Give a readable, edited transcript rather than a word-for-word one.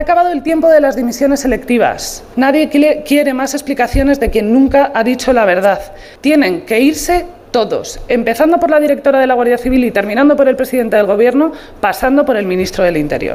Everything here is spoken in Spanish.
Ha acabado el tiempo de las dimisiones selectivas. Nadie quiere más explicaciones de quien nunca ha dicho la verdad. Tienen que irse todos, empezando por la directora de la Guardia Civil y terminando por el presidente del Gobierno, pasando por el ministro del Interior.